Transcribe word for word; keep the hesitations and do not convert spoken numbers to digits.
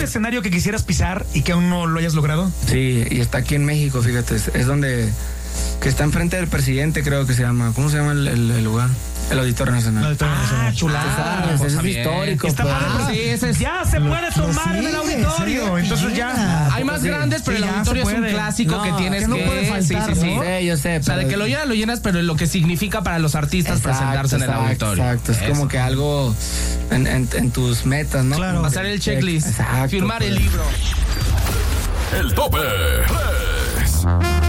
escenario que quisieras pisar y que aún no lo hayas logrado? Sí, y está aquí en México, fíjate, es, es donde, que está enfrente del presidente, creo que se llama, ¿cómo se llama el, el, el lugar? El Auditorio Nacional. El Auditorio Nacional. Ah, chulada. Ese es bien. histórico. Está pues. padre, Ah, sí, ese es- ya se puede tomar en el sí, auditorio. sí, Entonces ya. Hay más sí. grandes, pero Sí, el ya auditorio se es un puede. clásico No, que tienes que no que... puede faltar, sí, sí, sí. ¿no? Sí, yo sé. O sea, de pero- que lo llenas, lo llenas, pero lo que significa para los artistas Exacto, presentarse en el exacto, auditorio. Exacto, es Eso. como que algo en, en, en tus metas, ¿no? Claro. Como Pasar que- el checklist, Exacto, firmar pues. el libro. El tope tres.